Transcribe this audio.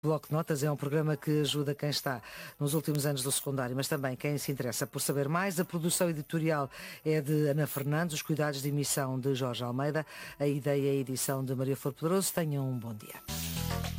Bloco de Notas é um programa que ajuda quem está nos últimos anos do secundário, mas também quem se interessa por saber mais. A produção editorial é de Ana Fernandes, os cuidados de emissão de Jorge Almeida, a ideia e a edição de Maria Flor Poderoso. Tenham um bom dia.